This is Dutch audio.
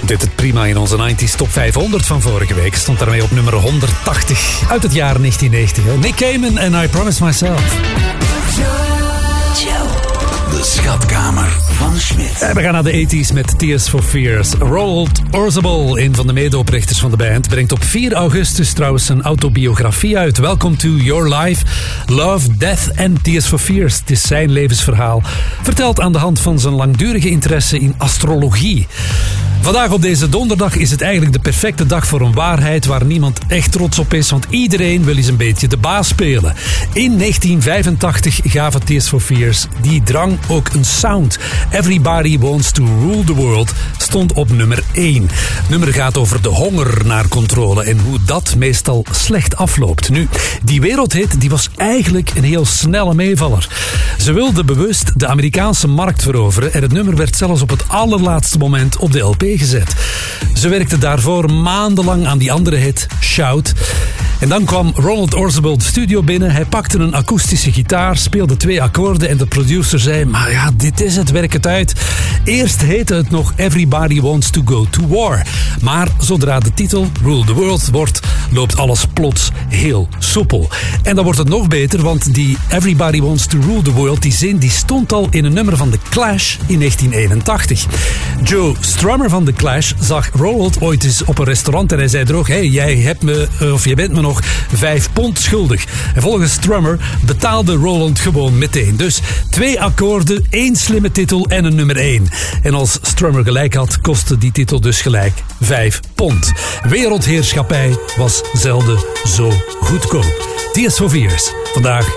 Deed het prima in onze 90s Top 500 van vorige week. Stond daarmee op nummer 180 uit het jaar 1990. Nick Cayman en I Promise Myself. De schatkamer van Smit. We gaan naar de 80s met Tears for Fears. Roald Orzabal, een van de medeoprichters van de band, brengt op 4 augustus trouwens een autobiografie uit. Welcome to Your Life, Love, Death and Tears for Fears. Het is zijn levensverhaal, verteld aan de hand van zijn langdurige interesse in astrologie. Vandaag op deze donderdag is het eigenlijk de perfecte dag voor een waarheid waar niemand echt trots op is, want iedereen wil eens een beetje de baas spelen. In 1985 gaven Tears for Fears die drang ook een sound. Everybody Wants to Rule the World stond op nummer 1. Het nummer gaat over de honger naar controle en hoe dat meestal slecht afloopt. Nu, die wereldhit die was eigenlijk een heel snelle meevaller. Ze wilden bewust de Amerikaanse markt veroveren en het nummer werd zelfs op het allerlaatste moment op de LP gezet. Ze werkte daarvoor maandenlang aan die andere hit, Shout. En dan kwam Roald Orzabal de studio binnen. Hij pakte een akoestische gitaar, speelde 2 akkoorden en de producer zei, maar ja, dit is het, werk het uit. Eerst heette het nog Everybody Wants to Go to War. Maar zodra de titel Rule the World wordt, loopt alles plots heel soepel. En dan wordt het nog beter, want die Everybody Wants to Rule the World, die zin, die stond al in een nummer van The Clash in 1981. Joe Strummer van The Clash zag Roald ooit eens op een restaurant en hij zei er ook, hey, jij bent me nog 5 pond schuldig. En volgens Strummer betaalde Roland gewoon meteen. Dus 2 akkoorden, 1 slimme titel en een nummer 1. En als Strummer gelijk had, kostte die titel dus gelijk 5 pond. Wereldheerschappij was zelden zo goedkoop. Tears for Fears. Vandaag